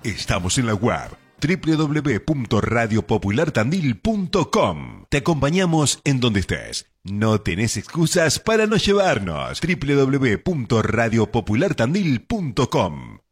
Estamos en la web www.radiopopulartandil.com. Te acompañamos en donde estés. No tenés excusas para no llevarnos. www.radiopopulartandil.com.